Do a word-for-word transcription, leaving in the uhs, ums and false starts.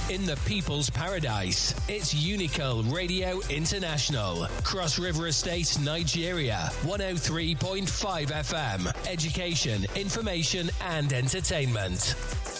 in the people's paradise. It's Unical Radio International. Cross River Estate, Nigeria. one oh three point five F M. Education, information and entertainment.